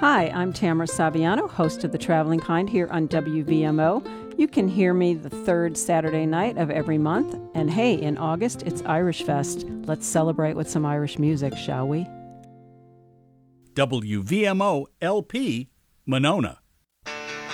Hi, I'm Tamara Saviano, host of The Traveling Kind here on WVMO. You can hear me the third Saturday night of every month. And hey, in August, it's Irish Fest. Let's celebrate with some Irish music, shall we? WVMO LP, Monona.